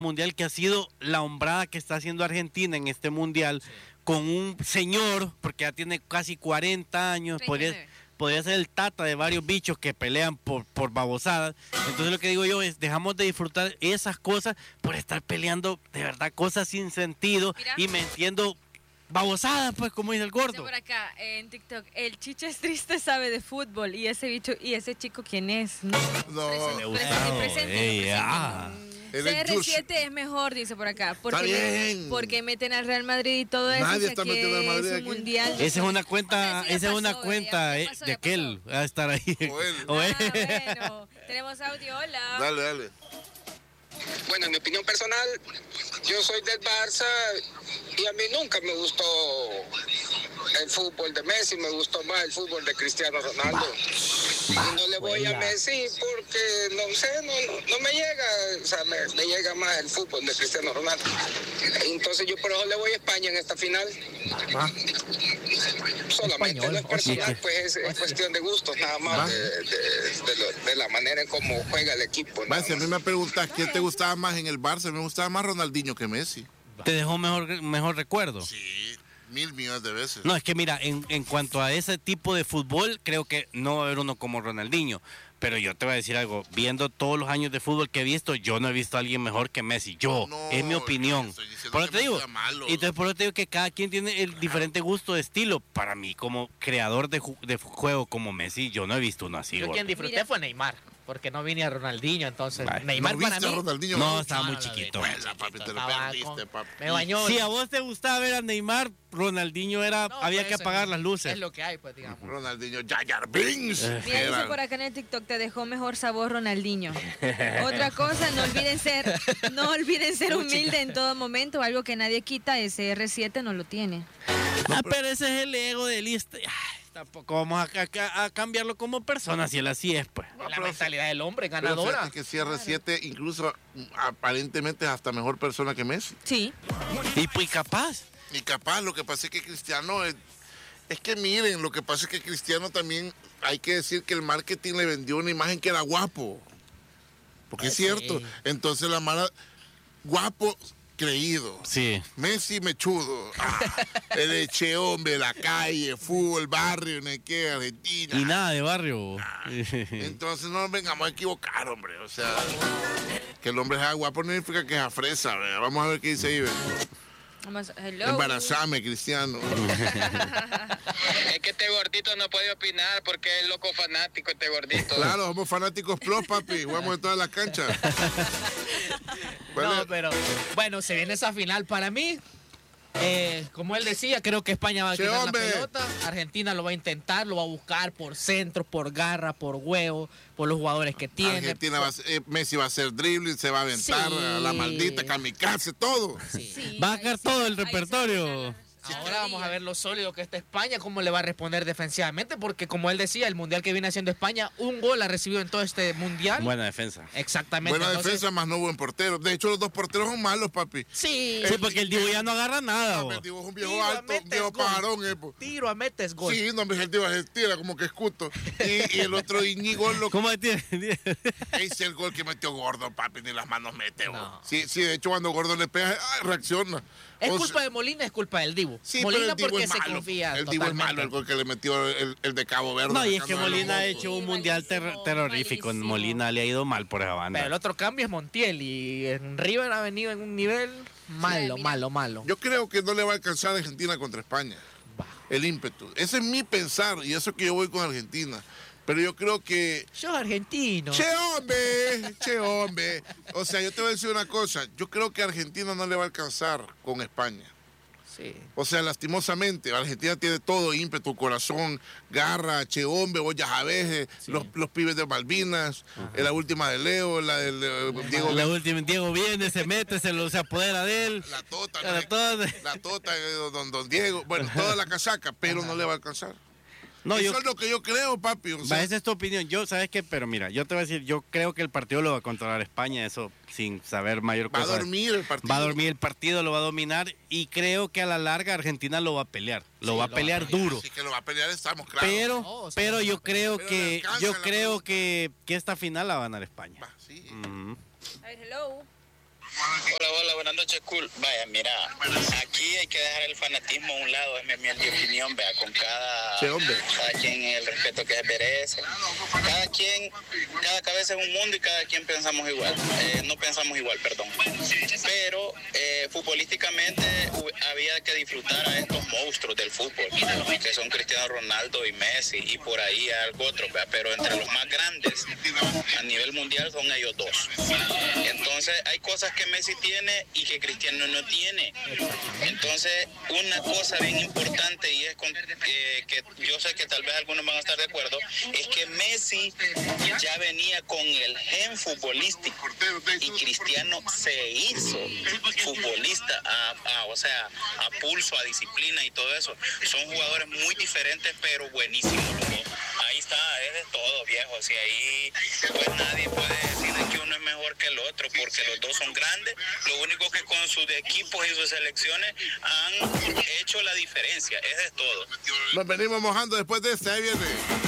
mundial que ha sido la hombrada que está haciendo Argentina en este mundial, con un señor, porque ya tiene casi 40 años, podría ser el tata de varios bichos que pelean por babosadas. Entonces lo que digo yo es, dejamos de disfrutar esas cosas por estar peleando de verdad cosas sin sentido. Mira. Y mintiendo babosadas, pues, como dice el gordo. Por acá, en TikTok, el Chicho es triste, sabe de fútbol, y ese bicho, y ese chico, ¿quién es? No. Presente. CR7 es mejor, dice por acá, porque meten al Real Madrid y todo eso. Nadie está metiendo al Madrid aquí. Mundial. Esa es una cuenta, de aquel a estar ahí. Bueno, tenemos audio, hola. Dale. Bueno, en mi opinión personal, yo soy del Barça y a mí nunca me gustó el fútbol de Messi, me gustó más el fútbol de Cristiano Ronaldo. Y no le voy a Messi porque, no sé, no me llega, o sea, me llega más el fútbol de Cristiano Ronaldo. Entonces yo por eso le voy a España en esta final. Solamente no es personal, pues es cuestión de gustos, nada más de la manera en cómo juega el equipo. Si a mí me preguntas quién te gustaba más en el Barça, me gustaba más Ronaldinho que Messi. ¿Te dejó mejor recuerdo? Sí, 1,000 millones de veces. No, es que mira, en cuanto a ese tipo de fútbol, creo que no va a haber uno como Ronaldinho. Pero yo te voy a decir algo, viendo todos los años de fútbol que he visto, yo no he visto a alguien mejor que Messi. Es mi opinión. Por eso te digo, entonces por eso te digo que cada quien tiene el diferente gusto de estilo. Para mí, como creador de juego como Messi, yo no he visto uno así. Yo quien disfruté fue Neymar, porque no vine a Ronaldinho, entonces Neymar ¿No para mí. Ronaldinho? No, estaba muy chiquito. Papi, te lo perdiste, papi. Me bañó. Si a vos te gustaba ver a Neymar, Ronaldinho había que apagar las luces. Es lo que hay, pues, digamos. Ronaldinho, Jar Binks. Mira, dice por acá en el TikTok, te dejó mejor sabor Ronaldinho. Otra cosa, no olviden ser humilde en todo momento, algo que nadie quita, ese R7 no lo tiene. Pero ese es el ego de lista. Tampoco vamos a cambiarlo como persona, si él así es, pues. La mentalidad del hombre, ganadora. Pero que CR7 incluso aparentemente es hasta mejor persona que Messi. Sí. Y pues capaz. Y capaz, lo que pasa es que Cristiano es que miren, lo que pasa es que Cristiano también, hay que decir que el marketing le vendió una imagen que era guapo. Porque es cierto. Entonces la mala, guapo, creído. Sí. Messi mechudo. El eche hombre, la calle, fútbol, barrio, Argentina. Y nada de barrio. Entonces no nos vengamos a equivocar, hombre. O sea, que el hombre sea guapo no significa que sea fresa, ¿verdad? Vamos a ver qué dice Iber. Embarazame, Cristiano. Es que este gordito no puede opinar porque es loco fanático este gordito. Claro, somos fanáticos plus, papi. Jugamos en todas las canchas. No, pero bueno, se viene esa final para mí. Como él decía, creo que España va a quitar la pelota. Argentina lo va a intentar, lo va a buscar por centro, por garra, por huevo, por los jugadores que tiene. Argentina Messi va a hacer dribbling, se va a aventar a la maldita kamikaze, todo. Sí. Va a sacar todo el repertorio. Ahora vamos a ver lo sólido que está España, cómo le va a responder defensivamente, porque como él decía, el mundial que viene haciendo España, un gol ha recibido en todo este mundial. Buena defensa. Exactamente. Buena defensa, más no buen portero. De hecho, los dos porteros son malos, papi. Sí. Sí, porque el Divo ya no agarra nada. El Divo es un viejo alto, un viejo pajarón. Tiro a metes gol. Sí, no, el Divo se tira como que escuto. Y el otro Íñigo lo... ¿Cómo tiene? Es el gol que metió Gordo, papi, ni las manos mete. No. Sí, de hecho, cuando Gordo le pega, reacciona. ¿Es culpa de Molina, es culpa del Divo? Sí, Molina pero el Divo porque es malo. se confía. El Divo es malo, el gol que le metió el de Cabo Verde. No, y es que Molina ha hecho un mundial terrorífico. Molina le ha ido mal por esa banda. Pero el otro cambio es Montiel y en River ha venido en un nivel malo. Yo creo que no le va a alcanzar a Argentina contra España. El ímpetu. Ese es mi pensar y eso que yo voy con Argentina. Pero yo creo que... Yo argentino. Che hombre. O sea, yo te voy a decir una cosa. Yo creo que Argentina no le va a alcanzar con España. Sí. O sea, lastimosamente, Argentina tiene todo, ímpetu, corazón, garra, che hombre, vos ya sabés, los pibes de Malvinas, la última de Leo, la del Diego. La última, Diego viene, se mete, se apodera de él. La tota, don Diego, bueno, toda la casaca, pero no le va a alcanzar. No, eso es lo que yo creo, papi. O sea, esa es tu opinión. Yo, ¿sabes qué? Pero mira, yo te voy a decir, yo creo que el partido lo va a controlar España, eso sin saber mayor cosa. Va a dormir el partido. Va a dormir el partido, lo va a dominar y creo que a la larga Argentina lo va a pelear. Lo va a pelear duro. Sí, que lo va a pelear, estamos claros. Pero yo creo que esta final la va a ganar España. Sí. A ver, hello. Hola, buenas noches, cool. Vaya, mira, aquí hay que dejar el fanatismo a un lado, es mi opinión, vea, con cada quien el respeto que se merece. Cada cabeza es un mundo y cada quien pensamos igual. No pensamos igual, perdón. Pero futbolísticamente había que disfrutar a estos monstruos del fútbol, que son Cristiano Ronaldo y Messi, y por ahí algo otro, ¿verdad? Pero entre los más grandes a nivel mundial son ellos dos. Entonces hay cosas que Messi tiene y que Cristiano no tiene. Entonces una cosa bien importante, y es que yo sé que tal vez algunos van a estar de acuerdo, es que Messi ya venía con el gen futbolístico y Cristiano se hizo futbolista a pulso, a disciplina y todo eso. Son jugadores muy diferentes pero buenísimos los dos. Ahí está, es de todo, viejo. Si ahí pues nadie puede decir que uno es mejor que el otro, porque los dos son grandes. Lo único que con sus equipos y sus selecciones han hecho la diferencia, es de todo. Nos venimos mojando después de este, ahí viene.